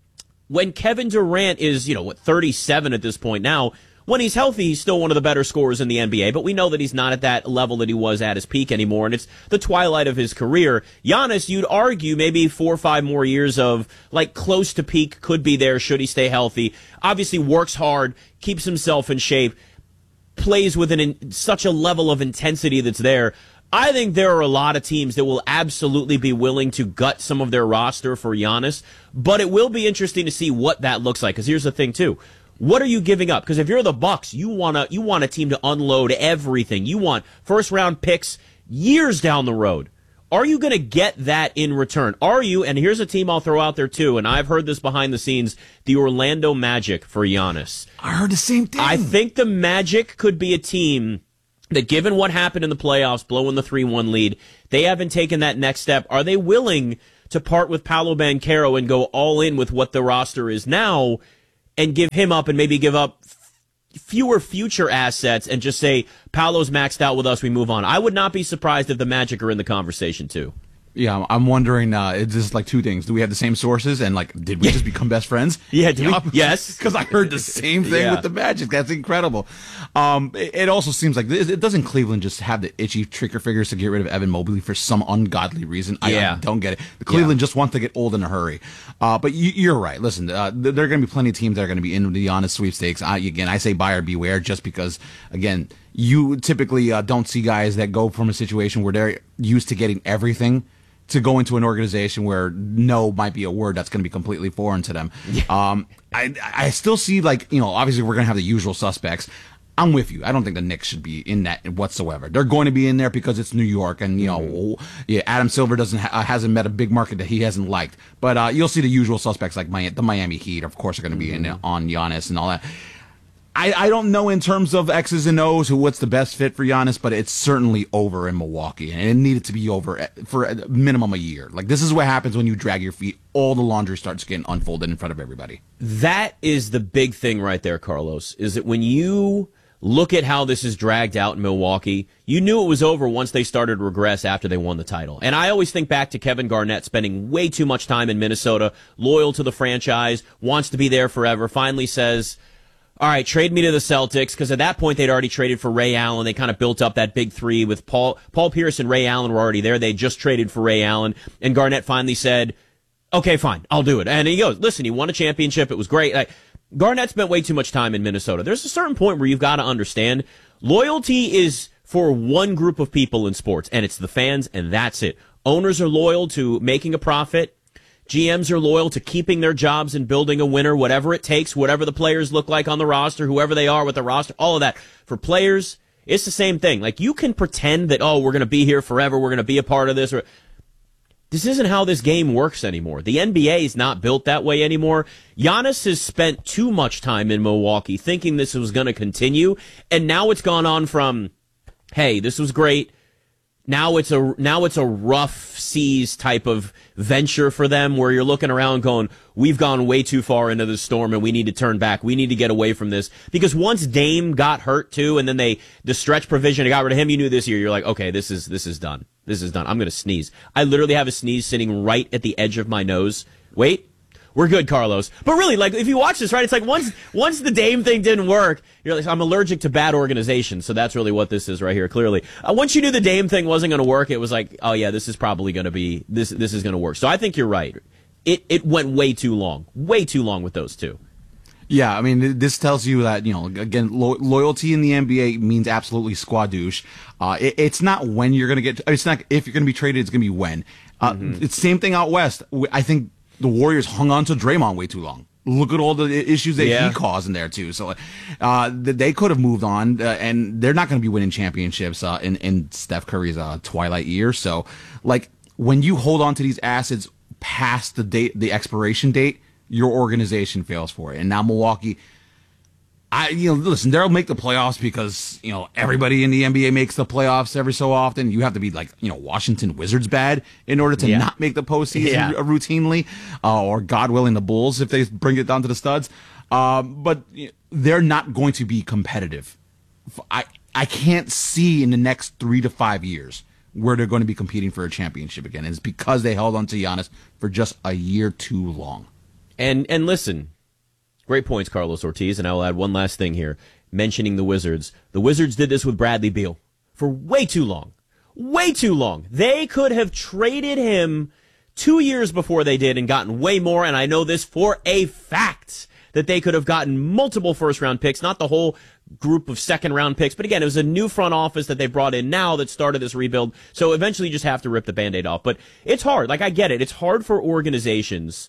when Kevin Durant is, you know, what, thirty-seven at this point now, when he's healthy, he's still one of the better scorers in the N B A, but we know that he's not at that level that he was at his peak anymore, and it's the twilight of his career. Giannis, you'd argue maybe four or five more years of, like, close to peak could be there should he stay healthy. Obviously works hard, keeps himself in shape, plays with an in, such a level of intensity that's there. I think there are a lot of teams that will absolutely be willing to gut some of their roster for Giannis, but it will be interesting to see what that looks like, because here's the thing, too. What are you giving up? Because if you're the Bucks, you want to you want a team to unload everything. You want first round picks years down the road. Are you going to get that in return? Are you, and here's a team I'll throw out there too, and I've heard this behind the scenes, the Orlando Magic for Giannis. I heard the same thing. I think the Magic could be a team that, given what happened in the playoffs, blowing the three one lead, they haven't taken that next step. Are they willing to part with Paolo Banchero and go all in with what the roster is now and give him up and maybe give up fewer future assets and just say, Paolo's maxed out with us, we move on? I would not be surprised if the Magic are in the conversation too. Yeah, I'm wondering, uh, it's just like two things. Do we have the same sources? And, like, did we just become best friends? Yeah, did we? Yes. Because I heard the same thing Yeah. with the Magic. That's incredible. Um, it, it also seems like, this, it doesn't Cleveland just have the itchy trigger fingers to get rid of Evan Mobley for some ungodly reason? I, Yeah. I don't get it. The Cleveland just wants to get old in a hurry. Uh, but you, you're right. Listen, uh, there are going to be plenty of teams that are going to be in the Giannis sweepstakes. I, again, I say buyer beware just because, again, you typically uh, don't see guys that go from a situation where they're used to getting everything to go into an organization where no might be a word that's going to be completely foreign to them. Yeah. Um, I I still see, like, you know, obviously we're going to have the usual suspects. I'm with you. I don't think the Knicks should be in that whatsoever. They're going to be in there because it's New York, and, you know, mm-hmm. yeah, Adam Silver doesn't ha- hasn't met a big market that he hasn't liked. But uh, you'll see the usual suspects like my, the Miami Heat, of course, are going to be mm-hmm. in on Giannis and all that. I, I don't know in terms of X's and O's who what's the best fit for Giannis, but it's certainly over in Milwaukee, and it needed to be over for a minimum a year. Like, this is what happens when you drag your feet. All the laundry starts getting unfolded in front of everybody. That is the big thing right there, Carlos, is that when you look at how this is dragged out in Milwaukee, you knew it was over once they started to regress after they won the title. And I always think back to Kevin Garnett spending way too much time in Minnesota, loyal to the franchise, wants to be there forever, finally says, all right, trade me to the Celtics, because at that point they'd already traded for Ray Allen. They kind of built up that big three with Paul Paul Pierce and Ray Allen were already there. They just traded for Ray Allen, and Garnett finally said, okay, fine, I'll do it. And he goes, listen, he won a championship. It was great. Like, Garnett spent way too much time in Minnesota. There's a certain point where you've got to understand loyalty is for one group of people in sports, and it's the fans, and that's it. Owners are loyal to making a profit. G Ms are loyal to keeping their jobs and building a winner, whatever it takes, whatever the players look like on the roster, whoever they are with the roster, all of that. For players, it's the same thing. Like, you can pretend that, oh, we're going to be here forever, we're going to be a part of this. Or This isn't how this game works anymore. The N B A is not built that way anymore. Giannis has spent too much time in Milwaukee thinking this was going to continue, and now it's gone on from, hey, this was great. Now it's a now it's a rough seas type of venture for them where you're looking around going, we've gone way too far into the storm and we need to turn back. We need to get away from this. Because once Dame got hurt too, and then they the stretch provision got rid of him, you knew this year, you're like, okay, this is this is done. This is done. I'm gonna sneeze. I literally have a sneeze sitting right at the edge of my nose. Wait. We're good, Carlos. But really, like, if you watch this, right, it's like once once the Dame thing didn't work, you're like, I'm allergic to bad organization, so that's really what this is right here, clearly. Uh, once you knew the Dame thing wasn't going to work, it was like, oh, yeah, this is probably going to be, this this is going to work. So I think you're right. It it went way too long, way too long with those two. Yeah, I mean, this tells you that, you know, again, lo- loyalty in the N B A means absolutely squadouche. Uh, it, it's not when you're going to get, it's not if you're going to be traded, it's going to be when. Uh, mm-hmm. It's the same thing out west. I think the Warriors hung on to Draymond way too long. Look at all the issues that yeah. he caused in there too. So uh, they could have moved on, uh, and they're not going to be winning championships uh, in in Steph Curry's uh, twilight year. So, like, when you hold on to these assets past the date, the expiration date, your organization fails for it. And now Milwaukee, I you know listen, they'll make the playoffs because you know everybody in the N B A makes the playoffs every so often. You have to be like you know Washington Wizards bad in order to yeah. not make the postseason yeah. r- routinely, uh, or God willing the Bulls if they bring it down to the studs. Um, but they're not going to be competitive. I I can't see in the next three to five years where they're going to be competing for a championship again. And it's because they held on to Giannis for just a year too long. And and listen. Great points, Carlos Ortiz, and I will add one last thing here, mentioning the Wizards. The Wizards did this with Bradley Beal for way too long. Way too long. They could have traded him two years before they did and gotten way more, and I know this for a fact, that they could have gotten multiple first-round picks, not the whole group of second-round picks, but again, it was a new front office that they brought in now that started this rebuild, so eventually you just have to rip the Band-Aid off. But it's hard. Like, I get it. It's hard for organizations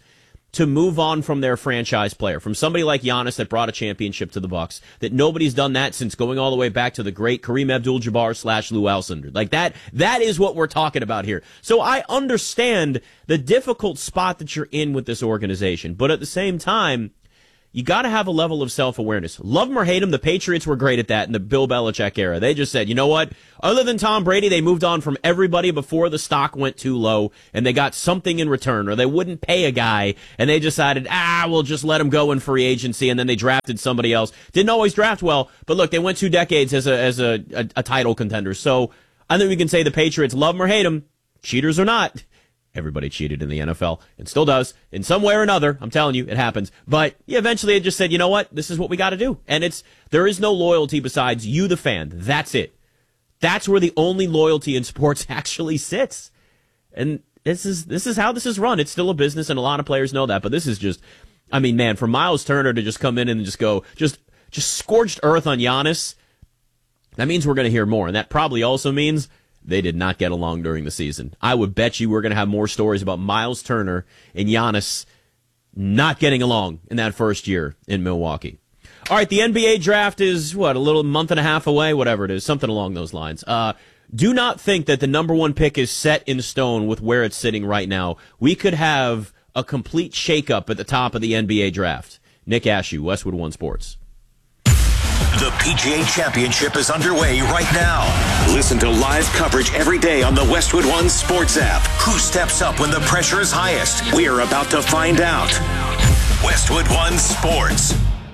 to move on from their franchise player, from somebody like Giannis that brought a championship to the Bucks, that nobody's done that since going all the way back to the great Kareem Abdul-Jabbar slash Lou Alcindor. Like that, that is what we're talking about here. So I understand the difficult spot that you're in with this organization, but at the same time, you got to have a level of self-awareness. Love them or hate them, the Patriots were great at that in the Bill Belichick era. They just said, you know what? Other than Tom Brady, they moved on from everybody before the stock went too low, and they got something in return, or they wouldn't pay a guy, and they decided, ah, we'll just let him go in free agency, and then they drafted somebody else. Didn't always draft well, but look, they went two decades as a as a, a, a title contender. So I think we can say the Patriots, love them or hate them, cheaters or not. Everybody cheated in the N F L and still does in some way or another. I'm telling you, it happens. But yeah, eventually they just said, you know what? This is what we got to do. And it's, there is no loyalty besides you, the fan. That's it. That's where the only loyalty in sports actually sits. And this is, this is how this is run. It's still a business and a lot of players know that, but this is just, I mean, man, for Miles Turner to just come in and just go, just, just scorched earth on Giannis, that means we're going to hear more. And that probably also means they did not get along during the season. I would bet you we're going to have more stories about Miles Turner and Giannis not getting along in that first year in Milwaukee. All right, the N B A draft is, what, a little month and a half away, whatever it is, something along those lines. Uh, do not think that the number one pick is set in stone with where it's sitting right now. We could have a complete shakeup at the top of the N B A draft. Nick Ashew, Westwood One Sports. The P G A Championship is underway right now. Listen to live coverage every day on the Westwood One Sports app. Who steps up when the pressure is highest? We're about to find out. Westwood One Sports.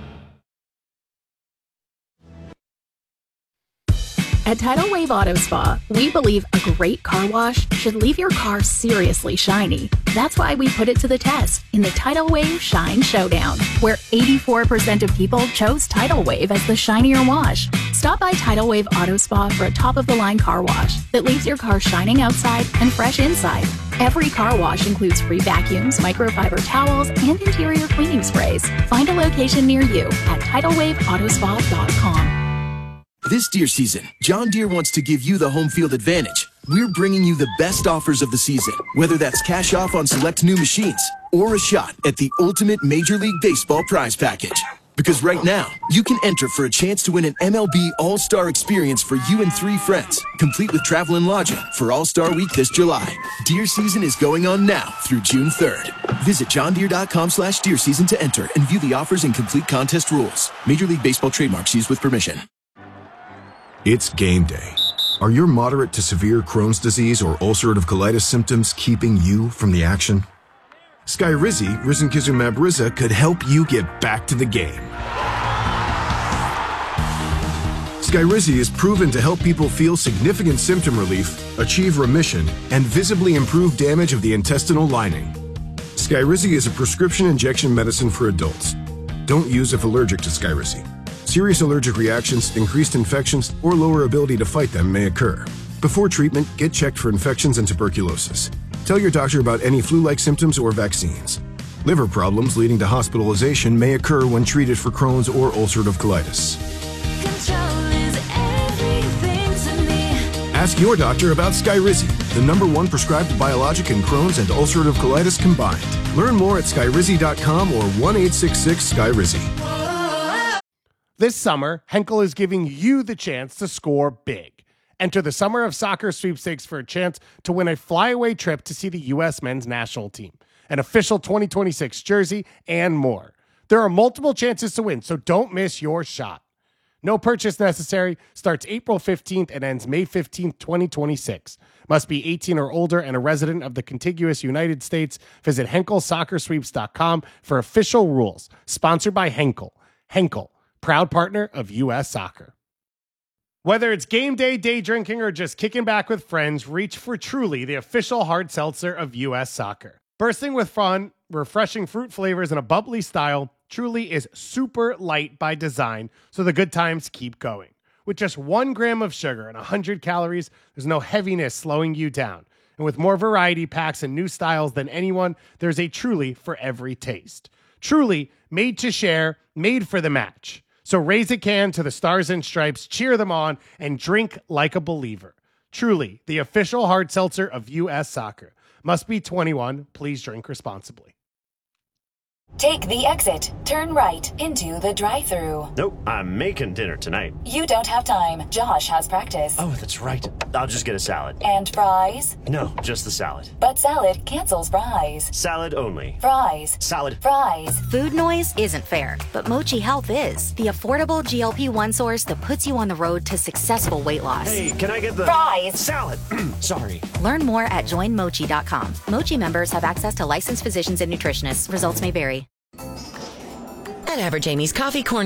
At Tidal Wave Auto Spa, we believe a great car wash should leave your car seriously shiny. That's why we put it to the test in the Tidal Wave Shine Showdown, where eighty-four percent of people chose Tidal Wave as the shinier wash. Stop by Tidal Wave Auto Spa for a top-of-the-line car wash that leaves your car shining outside and fresh inside. Every car wash includes free vacuums, microfiber towels, and interior cleaning sprays. Find a location near you at tidal wave auto spa dot com. This deer season, John Deere wants to give you the home field advantage. We're bringing you the best offers of the season, whether that's cash off on select new machines or a shot at the ultimate Major League Baseball prize package. Because right now, you can enter for a chance to win an M L B All-Star experience for you and three friends, complete with travel and lodging for All-Star Week this July. Deer season is going on now through June third. Visit johndeere.com slash deer season to enter and view the offers and complete contest rules. Major League Baseball trademarks used with permission. It's game day. Are your moderate to severe Crohn's disease or ulcerative colitis symptoms keeping you from the action? Skyrizi, risankizumab Riza, could help you get back to the game. Skyrizi is proven to help people feel significant symptom relief, achieve remission, and visibly improve damage of the intestinal lining. Skyrizi is a prescription injection medicine for adults. Don't use if allergic to Skyrizi. Serious allergic reactions, increased infections, or lower ability to fight them may occur. Before treatment, get checked for infections and tuberculosis. Tell your doctor about any flu-like symptoms or vaccines. Liver problems leading to hospitalization may occur when treated for Crohn's or ulcerative colitis. Ask your doctor about Skyrizi, the number one prescribed biologic in Crohn's and ulcerative colitis combined. Learn more at skyrizi dot com or one eight six six Skyrizi. This summer, Henkel is giving you the chance to score big. Enter the Summer of Soccer sweepstakes for a chance to win a flyaway trip to see the U S men's national team, an official twenty twenty-six jersey, and more. There are multiple chances to win, so don't miss your shot. No purchase necessary, starts April fifteenth and ends May fifteenth, twenty twenty-six. Must be eighteen or older and a resident of the contiguous United States. Visit henkel soccer sweeps dot com for official rules. Sponsored by Henkel. Henkel, proud partner of U S Soccer. Whether it's game day, day drinking, or just kicking back with friends, reach for Truly, the official hard seltzer of U S Soccer. Bursting with fun, refreshing fruit flavors, and a bubbly style, Truly is super light by design, so the good times keep going. With just one gram of sugar and one hundred calories, there's no heaviness slowing you down. And with more variety packs and new styles than anyone, there's a Truly for every taste. Truly, made to share, made for the match. So raise a can to the Stars and Stripes, cheer them on, and drink like a believer. Truly, the official hard seltzer of U S Soccer. Must be twenty-one. Please drink responsibly. Take the exit. Turn right into the drive-thru. Nope, I'm making dinner tonight. You don't have time. Josh has practice. Oh, that's right. I'll just get a salad. And fries? No, just the salad. But salad cancels fries. Salad only. Fries. Salad. Fries. Food noise isn't fair, but Mochi Health is. The affordable G L P one source that puts you on the road to successful weight loss. Hey, can I get the... Fries. Salad. Sorry. Learn more at join mochi dot com. Mochi members have access to licensed physicians and nutritionists. Results may vary. At Average Amy's Coffee Corner.